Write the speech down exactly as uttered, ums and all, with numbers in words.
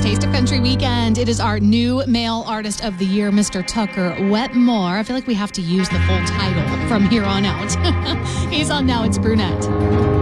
Taste of Country weekend. It is our new male artist of the year, Mister Tucker Wetmore. I feel like we have to use the full title from here on out. He's on Now It's Brunette.